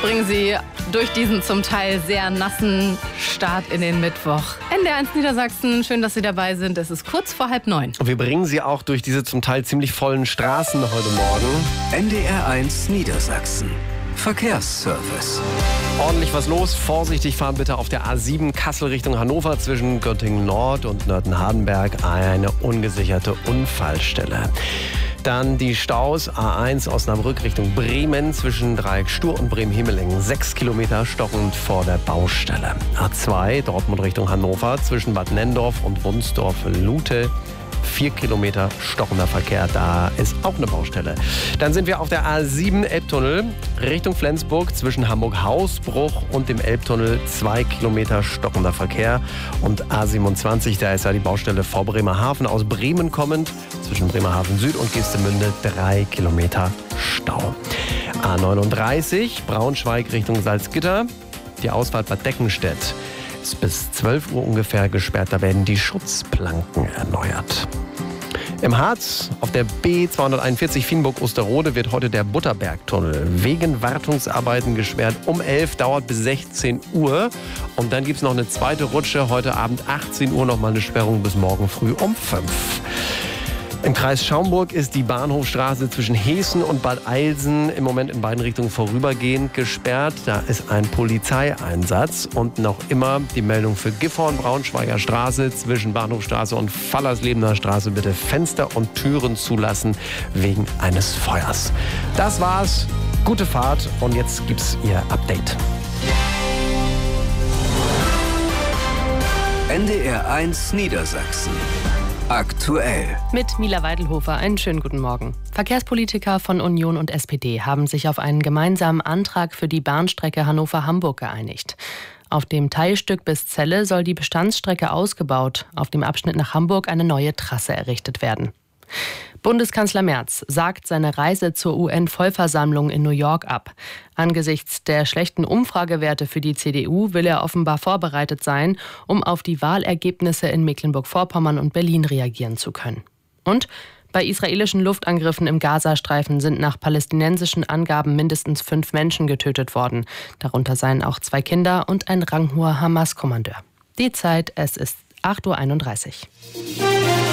bringen Sie durch diesen zum Teil sehr nassen Start in den Mittwoch. NDR1 Niedersachsen, schön, dass Sie dabei sind. Es ist kurz vor 8:30. Und wir bringen Sie auch durch diese zum Teil ziemlich vollen Straßen heute Morgen. NDR1 Niedersachsen. Verkehrsservice. Ordentlich was los. Vorsichtig fahren bitte auf der A7 Kassel Richtung Hannover zwischen Göttingen Nord und Nörten-Hardenberg. Eine ungesicherte Unfallstelle. Dann die Staus A1 Osnabrück Richtung Bremen zwischen Dreieck Stur und Bremen-Himmelingen. 6 Kilometer stockend vor der Baustelle. A2 Dortmund Richtung Hannover zwischen Bad Nenndorf und Wunsdorf-Lute. 4 Kilometer stockender Verkehr, da ist auch eine Baustelle. Dann sind wir auf der A7 Elbtunnel Richtung Flensburg zwischen Hamburg-Hausbruch und dem Elbtunnel. 2 Kilometer stockender Verkehr. Und A27, da ist ja die Baustelle vor Bremerhaven aus Bremen kommend. Zwischen Bremerhaven Süd und Geestemünde 3 Kilometer Stau. A39 Braunschweig Richtung Salzgitter. Die Ausfahrt Bad Deckenstedt ist bis 12 Uhr ungefähr gesperrt. Da werden die Schutzplanken erneuert. Im Harz auf der B241 Fienburg-Osterode wird heute der Butterbergtunnel wegen Wartungsarbeiten gesperrt. Um 11 dauert bis 16 Uhr. Und dann gibt es noch eine zweite Rutsche. Heute Abend 18 Uhr nochmal eine Sperrung bis morgen früh um 5. Im Kreis Schaumburg ist die Bahnhofstraße zwischen Heeßen und Bad Eilsen im Moment in beiden Richtungen vorübergehend gesperrt. Da ist ein Polizeieinsatz und noch immer die Meldung für Gifhorn-Braunschweiger Straße zwischen Bahnhofstraße und Fallerslebener Straße. Bitte Fenster und Türen zulassen wegen eines Feuers. Das war's. Gute Fahrt und jetzt gibt's Ihr Update. NDR1 Niedersachsen. Aktuell. Mit Mila Weidelhofer, einen schönen guten Morgen. Verkehrspolitiker von Union und SPD haben sich auf einen gemeinsamen Antrag für die Bahnstrecke Hannover-Hamburg geeinigt. Auf dem Teilstück bis Celle soll die Bestandsstrecke ausgebaut, auf dem Abschnitt nach Hamburg eine neue Trasse errichtet werden. Bundeskanzler Merz sagt seine Reise zur UN-Vollversammlung in New York ab. Angesichts der schlechten Umfragewerte für die CDU will er offenbar vorbereitet sein, um auf die Wahlergebnisse in Mecklenburg-Vorpommern und Berlin reagieren zu können. Und bei israelischen Luftangriffen im Gazastreifen sind nach palästinensischen Angaben mindestens 5 Menschen getötet worden. Darunter seien auch 2 Kinder und ein ranghoher Hamas-Kommandeur. Die Zeit, es ist 8:31 Uhr.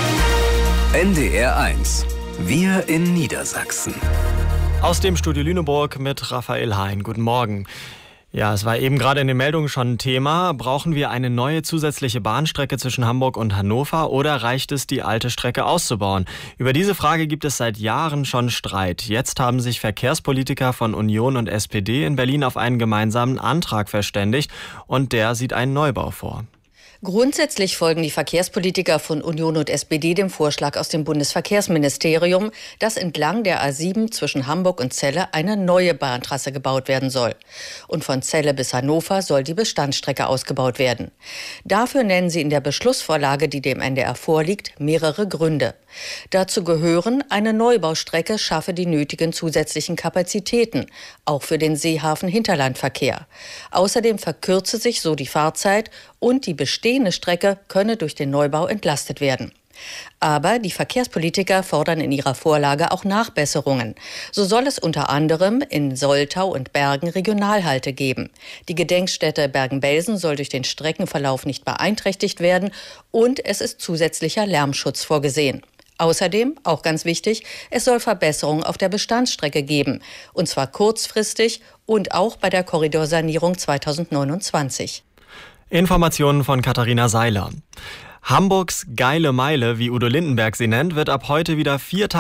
NDR1. Wir in Niedersachsen. Aus dem Studio Lüneburg mit Raphael Hein. Guten Morgen. Ja, es war eben gerade in den Meldungen schon ein Thema. Brauchen wir eine neue zusätzliche Bahnstrecke zwischen Hamburg und Hannover oder reicht es, die alte Strecke auszubauen? Über diese Frage gibt es seit Jahren schon Streit. Jetzt haben sich Verkehrspolitiker von Union und SPD in Berlin auf einen gemeinsamen Antrag verständigt und der sieht einen Neubau vor. Grundsätzlich folgen die Verkehrspolitiker von Union und SPD dem Vorschlag aus dem Bundesverkehrsministerium, dass entlang der A7 zwischen Hamburg und Celle eine neue Bahntrasse gebaut werden soll. Und von Celle bis Hannover soll die Bestandsstrecke ausgebaut werden. Dafür nennen sie in der Beschlussvorlage, die dem NDR vorliegt, mehrere Gründe. Dazu gehören, eine Neubaustrecke schaffe die nötigen zusätzlichen Kapazitäten, auch für den Seehafen-Hinterlandverkehr. Außerdem verkürze sich so die Fahrzeit und die bestehende Strecke könne durch den Neubau entlastet werden. Aber die Verkehrspolitiker fordern in ihrer Vorlage auch Nachbesserungen. So soll es unter anderem in Soltau und Bergen Regionalhalte geben. Die Gedenkstätte Bergen-Belsen soll durch den Streckenverlauf nicht beeinträchtigt werden und es ist zusätzlicher Lärmschutz vorgesehen. Außerdem, auch ganz wichtig, es soll Verbesserungen auf der Bestandsstrecke geben. Und zwar kurzfristig und auch bei der Korridorsanierung 2029. Informationen von Katharina Seiler. Hamburgs geile Meile, wie Udo Lindenberg sie nennt, wird ab heute wieder 4 Tage